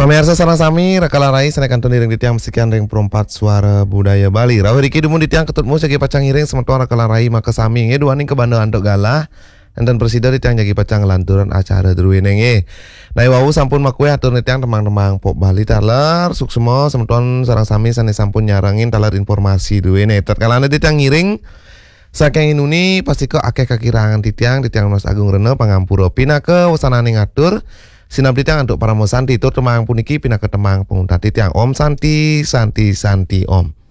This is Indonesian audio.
Pamirsa sareng sami rakalarai sana kantun iring ditiang sekian ring perempat suara budaya Bali. Rawi riki dumun ditiang ketutmu segi pacang iring semetua rakalarai maka sami nge duaning ke bandel andok galah. Enten presiden ditiang jagi pacang lanturan acara druwene nge. Nai wau sampun makue atur ditiang temang-temang pok Bali taler suksemo semetuan sareng sami sane sampun nyarangin taler informasi druwene. Tatkalana ditiang ngiring saking inuni pasti ke akeh kakirangan ditiang Mas Agung Rene pangampura pinake wasanane ngatur. Sinap ditiang untuk para mosanti tur temang puniki pinake temang penguntat ditiang Om Santi Om.